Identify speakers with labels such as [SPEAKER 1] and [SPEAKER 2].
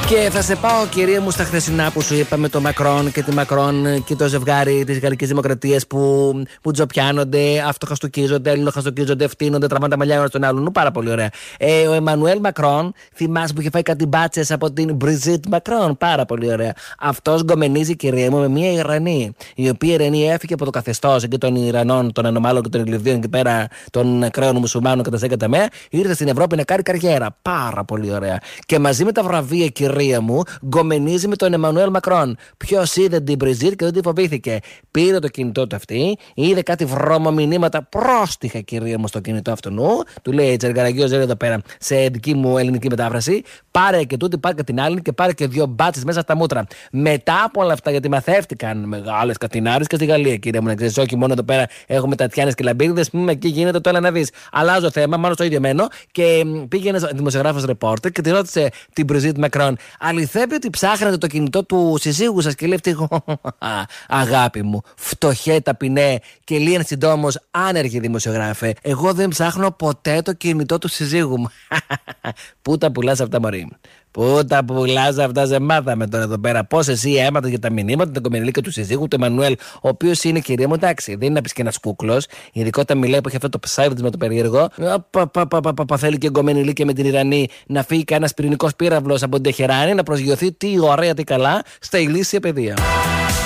[SPEAKER 1] Και θα σε πάω, κυρία μου, στα χθεσινά που σου είπαμε, το Μακρόν και τη Μακρόν και το ζευγάρι της Γαλλικής Δημοκρατίας που τζοπιάνονται, αυτοχαστοκίζονται, αλληλοχαστοκίζονται, φτύνονται, τραβάνε τα μαλλιά ένα στον άλλον. Πάρα πολύ ωραία. Ο Εμμανουέλ Μακρόν, θυμάσαι που είχε φάει κάτι μπάτσες από την Μπριζίτ Μακρόν. Πάρα πολύ ωραία. Αυτός γκομενίζει, κυρία μου, με μια Ιρανή, η οποία Ιρανή έφυγε από το καθεστώς εκεί των Ιρανών, των ανομάλων και των Ηλιβδίων και πέρα των ακραίων μουσουλμάνων κατά σέκατα με, ήρθε στην Ευρώπη να κάνει καριέρα. Πάρα πολύ ωραία. Και μαζί με τα βραβεία, κυρία μου, γκομενίζει με τον Εμμανουέλ Μακρόν. Ποιος είδε την Μπριζίτ και δεν τη φοβήθηκε. Πήρε το κινητό του αυτή, είδε κάτι βρώμομηνύματα πρόστιχα, κυρία μου, στο κινητό αυτού. Του λέει Τσεργαραγιός, εδώ πέρα, σε δική μου ελληνική μετάφραση. Πάρε και τούτη, πάρε και την άλλη και πάρε και 2 μπάτσες μέσα στα μούτρα. Μετά από όλα αυτά, γιατί μαθεύτηκαν μεγάλες κατινάρες και στη Γαλλία, κυρία μου, να ξέρεις, όχι μόνο εδώ πέρα έχουμε Τατιάνες και Λαμπύριδες, εκεί γίνεται το έλα να δεις. Αλλάζω θέμα, μάλλον στο ίδιο μένο, και πήγε ένας δημοσιογράφος ρεπόρτερ και τη ρώτησε την Μπριζίτ Μακρόν, αληθεύει ότι ψάχνατε το κινητό του συζύγου σας? Και λέει αυτή, αγάπη μου, φτωχέ ταπεινέ και λίγαν συντόμως άνεργη δημοσιογράφε, εγώ δεν ψάχνω ποτέ το κινητό του συζύγου μου. Πού τα πουλάς αυτά, μωρή? Πού τα πουλάς αυτά? Σε μάθαμε τώρα εδώ πέρα. Πώς εσύ έμαθες για τα μηνύματα, την κομμενιλίκα του συζύγου του Εμμανουέλ, ο οποίος είναι, κυρία μου, εντάξει, δεν είναι να πεις και ένας κούκλος. Ειδικότερα μιλάει που έχει αυτό το ψάιδισμα το περίεργο. Θέλει και κομμενιλίκα με την Ιρανή να φύγει κανένας πυρηνικός πύραυλος από την Τεχεράνη, να προσγειωθεί τι ωραία, τι καλά στα ηλίσια παιδεία.